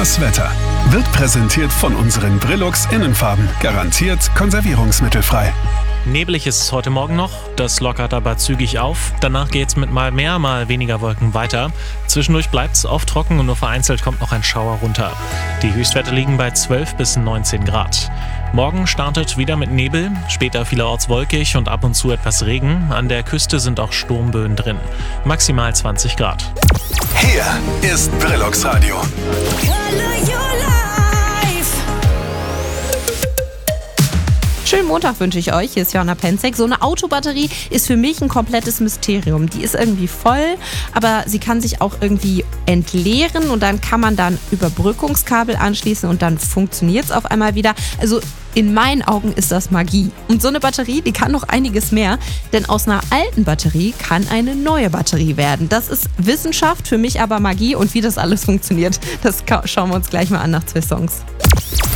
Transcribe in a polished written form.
Das Wetter wird präsentiert von unseren Brilux Innenfarben. Garantiert konservierungsmittelfrei. Nebelig ist es heute Morgen noch, das lockert aber zügig auf. Danach geht's mit mal mehr, mal weniger Wolken weiter. Zwischendurch bleibt's oft trocken und nur vereinzelt kommt noch ein Schauer runter. Die Höchstwerte liegen bei 12 bis 19 Grad. Morgen startet wieder mit Nebel, später vielerorts wolkig und ab und zu etwas Regen. An der Küste sind auch Sturmböen drin. Maximal 20 Grad. Hier ist Brilux Radio. Schönen Montag wünsche ich euch. Hier ist Johanna Penzek. So eine Autobatterie ist für mich ein komplettes Mysterium. Die ist irgendwie voll, aber sie kann sich auch irgendwie entleeren und dann kann man dann Überbrückungskabel anschließen und dann funktioniert es auf einmal wieder. Also in meinen Augen ist das Magie. Und so eine Batterie, die kann noch einiges mehr, denn aus einer alten Batterie kann eine neue Batterie werden. Das ist Wissenschaft, für mich aber Magie und wie das alles funktioniert, das schauen wir uns gleich mal an nach 2 Songs.